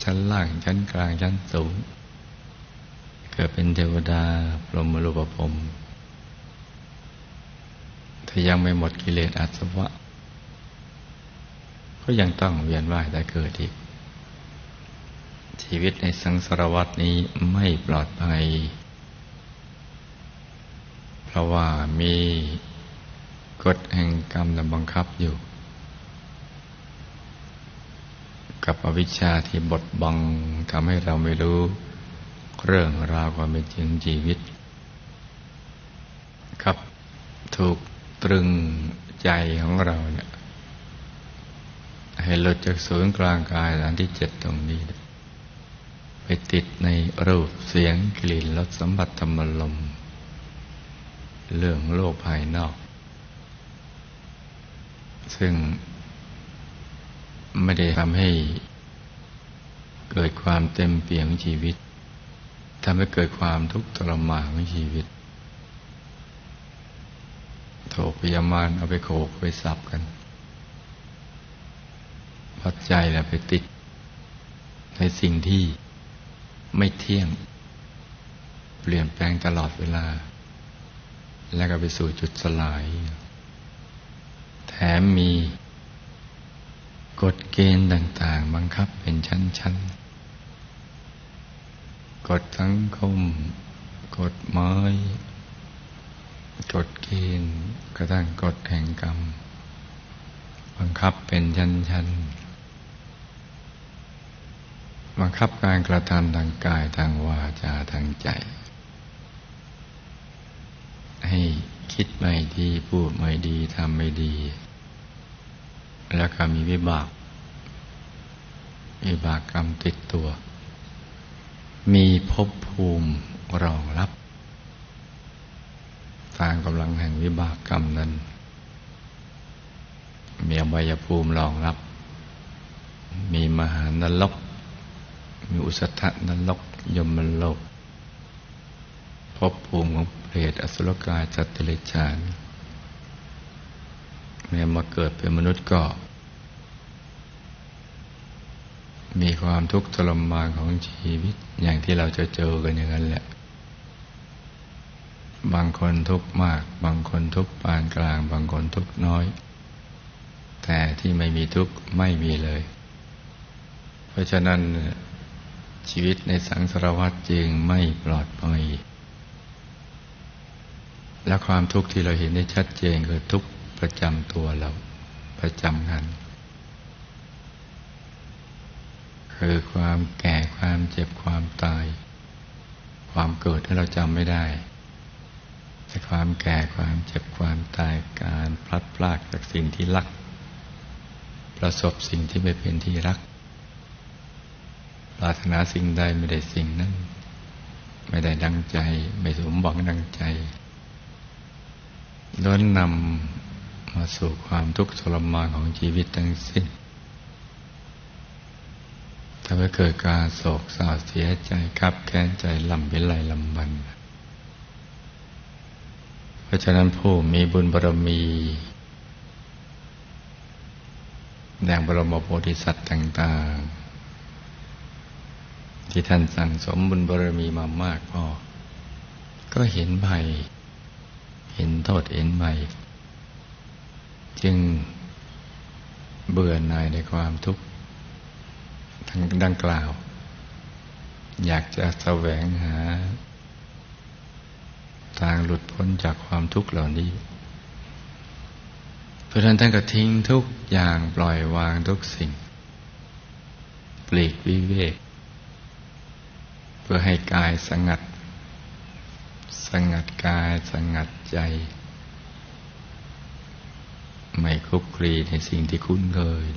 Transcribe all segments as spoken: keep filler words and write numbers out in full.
ชั้นล่างชั้นกลางชั้นสูงเกิดเป็นเทวดาพรหมรูปพรหมถ้ายังไม่หมดกิเลสอาสวะก็ยังต้องเวียนว่ายตายเกิดอีกชีวิตในสังสารวัฏนี้ไม่ปลอดภัยเพราะว่ามีกฎแห่งกรรมบังคับอยู่กับอวิชชาที่บดบังทำให้เราไม่รู้เรื่องราวความเป็นจริงชีวิตครับถูกตรึงใจของเราเนี่ยให้หลุดจากศูนย์กลางกายฐานที่เจ็ดตรงนี้ไปติดในรูปเสียงกลิ่นรสสัมผัสธรรมลมณ์เรื่องโลกภายนอกซึ่งไม่ได้ทำให้เกิดความเต็มเปี่ยมของชีวิตทำให้เกิดความทุกข์ทรมานของชีวิตโถพยามารเอาไปโขกไปสับกันพัดใจแล้วไปติดในสิ่งที่ไม่เที่ยงเปลี่ยนแปลงตลอดเวลาแล้วก็ไปสู่จุดสลายแถมมีกฎเกณฑ์ต่างๆบังคับเป็นชั้นๆกฎสังคมกฎหมายกฎเกณฑ์กระทั่งกฎแห่งกรรมบังคับเป็นชั้นๆบังคับการกระทำทางกายทางวาจาทางใจให้คิดไม่ดีพูดไม่ดีทำไม่ดีแล้วก็มีวิบากวิบากกรรมติดตัวมีภพภูมิรองรับตามกำลังแห่งวิบากกรรมนั้นมีอบายภูมิรองรับมีมหานรกมีอุสธนรกยมโลกภพภูมิของเปรตอสุรกายสัตว์เดรัจฉานแม้มาเกิดเป็นมนุษย์ก็มีความทุกข์ทรมานของชีวิตอย่างที่เราจะเจอกันอย่างนั้นแหละบางคนทุกข์มากบางคนทุกข์ปานกลางบางคนทุกข์น้อยแต่ที่ไม่มีทุกข์ไม่มีเลยเพราะฉะนั้นชีวิตในสังสารวัฏจึงไม่ปลอดภัยและความทุกข์ที่เราเห็นได้ชัดเจนคือทุกข์ประจำตัวเราประจำกันคือความแก่ความเจ็บความตายความเกิดที่เราจำไม่ได้แต่ความแก่ความเจ็บความตายการพลัดพรากจากสิ่งที่รักประสบสิ่งที่ไม่เป็นที่รักปรารถนาสิ่งใดไม่ได้สิ่งนั้นไม่ได้ดังใจไม่สมหวังดังใจล้วนนำมาสู่ความทุกข์ทรมานของชีวิตทั้งสิ้นทำให้เกิดการโศกเศร้าเสียใจคับแค้นใจลำวิไลลำบันเพราะฉะนั้นผู้มีบุญบารมีแด่งบรมโพธิสัตว์ต่างๆที่ท่านสั่งสมบุญบารมีมามากพอก็เห็นภัยเห็นโทษเห็นภัยจึงเบื่อหน่ายในความทุกข์ทั้งดังกล่าวอยากจะแสวงหาทางหลุดพ้นจากความทุกข์เหล่านี้เพราะฉะนั้นท่านก็ทิ้งทุกอย่างปล่อยวางทุกสิ่งปลีกวิเวกเพื่อให้กายสงัดสงัดกายสงัดใจไม่คลุกคลีในสิ่งที่คุ้นเคย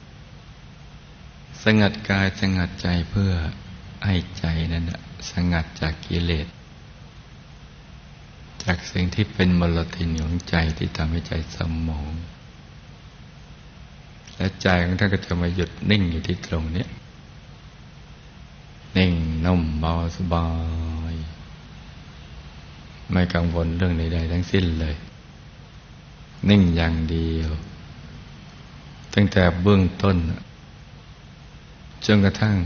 สงัดกายสงัดใจเพื่อให้ใจนั้นสงัดจากกิเลสจากสิ่งที่เป็นมลทินของใจที่ทำให้ใจเศร้าหมองและใจของท่านก็จะมาหยุดนิ่งอยู่ที่ตรงนี้นิ่งนุ่มเบาสบายไม่กังวลเรื่องใดๆทั้งสิ้นเลยนิ่งอย่างเดียวตั้งแต่เบื้องต้นจนกระทั่ง